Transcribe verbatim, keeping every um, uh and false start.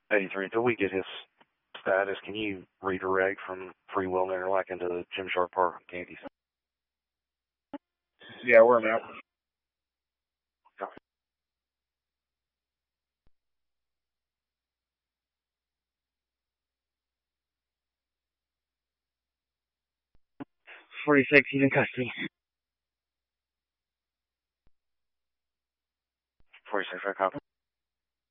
eighty-three, until we get his status, can you redirect from Free Will Interlac into the Gymshark Park Yankees? Yeah, we're now. forty-six, he's in custody. forty-six, I copy.